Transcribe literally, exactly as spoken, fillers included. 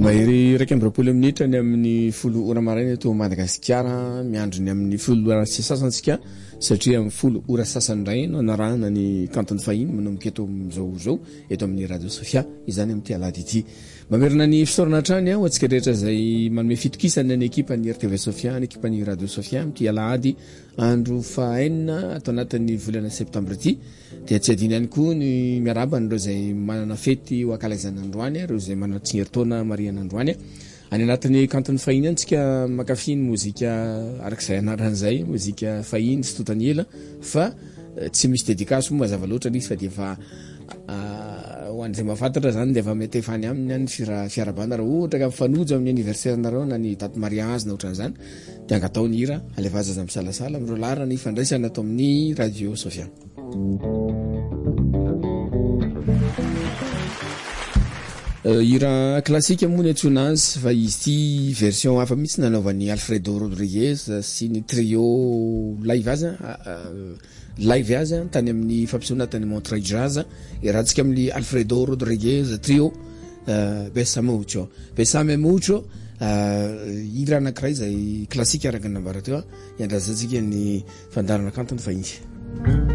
Mahery raika amby roapolo minitra ny amin'ny folo ora maraina eto Madagasikara, miandro ny amin'ny folo ora sy sasantsika satria amin'ny folo ora sasany indray no anarahana ny kantony fahiny manomboka eto amin'izao zao eto amin'ny Radio Sofia izany amin'ny alahady ity. Mamerina ny fisaorana hatrany aho antsika rehetra izay manome fitokisana ny ekipan'ny R T V Sofia, ny ekipan'ny Radio Sofia amin'ny alahady andro fahaenina atao anatin'ny volana septambra ity. Dia tsy adino ihany koa ny miaraba ireo izay manana fety ho ankalazana androany, ireo izay manana tsingeritaona mariana androany. Any anatin'ny kantony fahiny antsika makafy ny mozika arak'izay anaran'izay, mozika fahiny sy totany ela fa tsy misy dedikaso moa mazava loatra izy fa dia efa ho an'izay mahafantatra zany dia efa mety efany aminy any fira fiarabana raha ohatra ka mifanojo amin'ny anniversaire nareo na ny date mariage na ohatran'izany dia angatao ny hira alevaza aza misalasala amin'ireo lara ny fandraisana atao amin'ny Radio Sofia. Hira klasika moa ny antsoina azy fa izy ity version hafa mihitsy nanaovan'ny Alfredo Rodriguez sy ny trio live azy live azy tany amin'ny fampisehoana tany Montreuil Jazz iarahantsika amin'ny Alfredo Rodriguez trio Bésame mucho Bésame mucho hira anankiray izay klasika araka ny nambara teo iandrasantsika ny fandarana kantony fahiny.